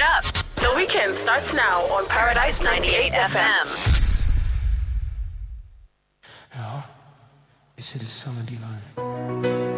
up. The weekend starts now on Paradise 98 FM. Ja, is it a summer divine?